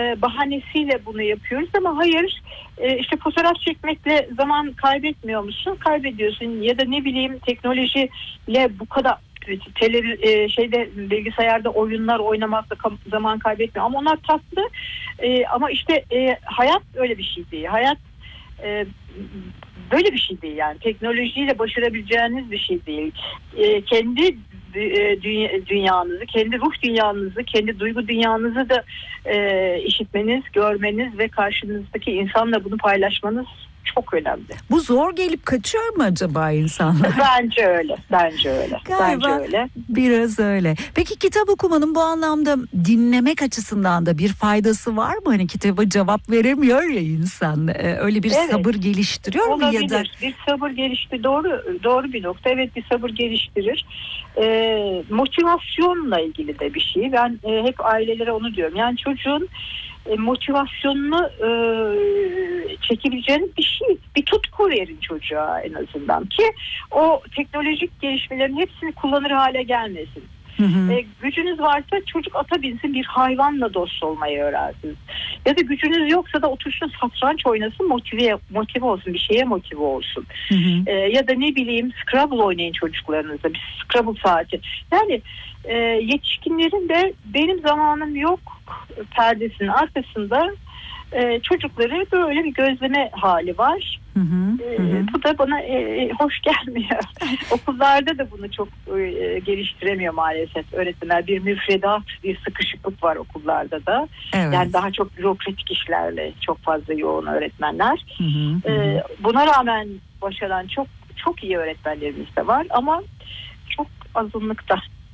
bahanesiyle bunu yapıyoruz ama hayır, işte fotoğraf çekmekle zaman kaybetmiyor musun? Kaybediyorsun. Ya da ne bileyim, teknolojiyle bu kadar bilgisayarda oyunlar oynamakla zaman kaybetmiyor. Ama onlar tatlı. Ama işte hayat öyle bir şey değil. Hayat böyle bir şey değil yani. Teknolojiyle başarabileceğiniz bir şey değil. Kendi dünyanızı, kendi ruh dünyanızı, kendi duygu dünyanızı da işitmeniz, görmeniz ve karşınızdaki insanla bunu paylaşmanız çok önemli. Bu zor gelip kaçıyor mu acaba insanlar? Bence öyle. Galiba biraz öyle. Peki kitap okumanın bu anlamda dinlemek açısından da bir faydası var mı? Hani kitaba cevap veremiyor ya insan. Öyle bir sabır geliştiriyor mu ya da? Bir sabır gelişti. Doğru bir nokta. Evet, bir sabır geliştirir. Motivasyonla ilgili de bir şey. Ben hep ailelere onu diyorum. Yani çocuğun motivasyonunu çekebileceğiniz bir şey, bir tutku verin çocuğa en azından ki o teknolojik gelişmelerin hepsini kullanır hale gelmesin. Gücünüz varsa çocuk ata binsin, bir hayvanla dost olmayı öğrensin. Ya da gücünüz yoksa da otursun satranç oynasın, motive olsun, bir şeye motive olsun. Ya da ne bileyim, Scrabble oynayın çocuklarınızla, bir Scrabble saati. Yani yetişkinlerin de benim zamanım yok perdesinin arkasında çocukları böyle bir gözleme hali var. Bu da bana hoş gelmiyor. Okullarda da bunu çok geliştiremiyor maalesef öğretmenler. Bir müfredat, bir sıkışıklık var okullarda da. Evet. Yani daha çok bürokratik işlerle çok fazla yoğun öğretmenler. Buna rağmen başaran çok iyi öğretmenlerimiz de var ama çok azınlıkta.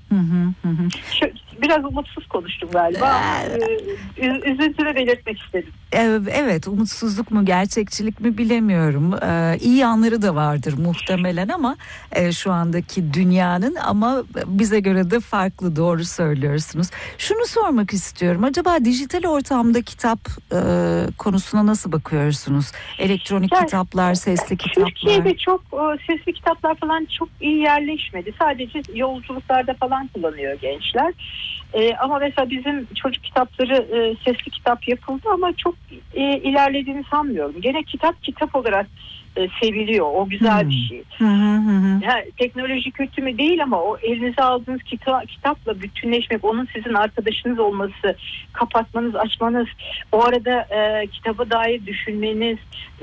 Biraz umutsuz konuştum galiba. Üzüntümü belirtmek istedim. Evet, umutsuzluk mu gerçekçilik mi bilemiyorum. İyi yanları da vardır muhtemelen ama şu andaki dünyanın, ama bize göre de farklı, doğru söylüyorsunuz. Şunu sormak istiyorum. Acaba dijital ortamda kitap konusuna nasıl bakıyorsunuz? Elektronik kitaplar, sesli kitaplar. Türkiye'de çok sesli kitaplar falan çok iyi yerleşmedi. Sadece yolculuklarda falan kullanıyor gençler. Ama mesela bizim çocuk kitapları sesli kitap yapıldı ama çok ilerlediğini sanmıyorum. Gene kitap olarak seviliyor. O güzel bir şey. Yani teknoloji kötü mü değil ama o elinize aldığınız kitapla bütünleşmek, onun sizin arkadaşınız olması, kapatmanız, açmanız, o arada kitaba dair düşünmeniz,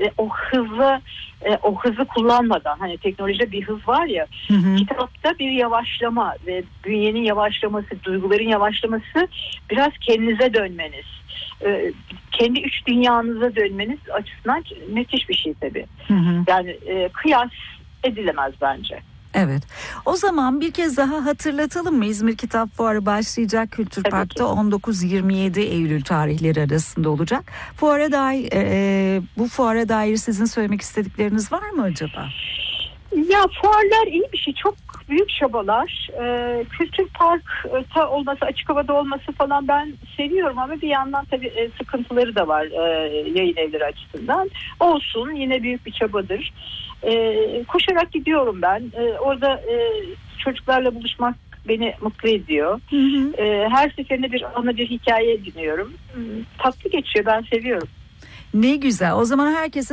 o hızı kullanmadan, hani teknolojide bir hız var ya, kitapta bir yavaşlama ve bünyenin yavaşlaması, duyguların yavaşlaması, biraz kendinize dönmeniz, kendi iç dünyanıza dönmeniz açısından müthiş bir şey tabii. Yani kıyas edilemez bence. Evet. O zaman bir kez daha hatırlatalım mı? İzmir Kitap Fuarı başlayacak. Kültür Park'ta 19-27 Eylül tarihleri arasında olacak. Bu fuara dair sizin söylemek istedikleriniz var mı acaba? Ya fuarlar iyi bir şey. Çok büyük çabalar. Kültür Park'ta olması, açık havada olması falan ben seviyorum ama bir yandan tabii sıkıntıları da var yayın evleri açısından. Olsun, yine büyük bir çabadır. Koşarak gidiyorum ben. Orada çocuklarla buluşmak beni mutlu ediyor. Her seferinde bir anıcı hikaye dinliyorum. Tatlı geçiyor, ben seviyorum. Ne güzel. O zaman herkese